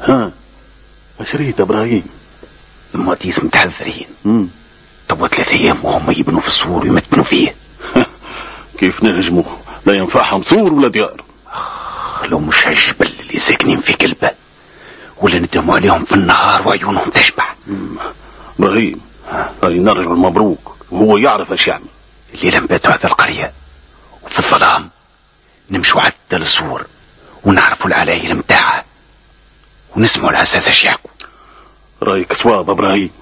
ها اش ريت ابراهيم؟ المغاديس متحذرين. طب 3 أيام وهم يبنوا في السور ويمتنوا فيه. كيف نهجموا؟ لا ينفعهم سور ولا ديار. لو مش هالجبل اللي ساكنين في قلبه، ولا ندموا عليهم في النهار وعيونهم تشبع. ابراهيم هاي نرجع المبروك وهو يعرف اش يعمل. الليلة نباتوا هذا القرية، وفي الظلام نمشوا حتى للسور ونعرفوا العلايل متاعها ونسمعوا العساس اش يحكوا. رايك صواب ابراهيم.